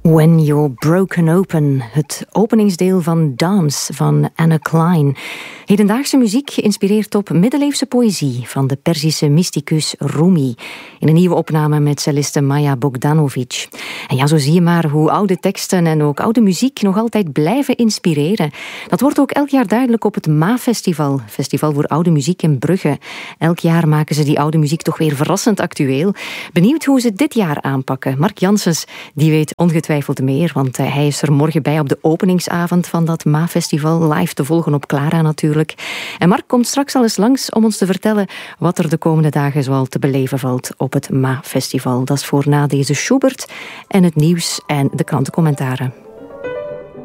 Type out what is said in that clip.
When You're Broken Open, het openingsdeel van Dance van Anna Klein. Hedendaagse muziek geïnspireerd op middeleeuwse poëzie van de Perzische mysticus Rumi. In een nieuwe opname met celliste Maja Bogdanovic. En ja, zo zie je maar hoe oude teksten en ook oude muziek nog altijd blijven inspireren. Dat wordt ook elk jaar duidelijk op het MAA-festival. Festival voor Oude Muziek in Brugge. Elk jaar maken ze die oude muziek toch weer verrassend actueel. Benieuwd hoe ze dit jaar aanpakken. Mark Janssens, die weet ongetwijfeld meer, want hij is er morgen bij op de openingsavond van dat MAA-festival, live te volgen op Clara natuurlijk. En Mark komt straks al eens langs om ons te vertellen wat er de komende dagen zoal te beleven valt op het MAA-festival. Dat is voor na deze Schubert en het nieuws en de krantencommentaren.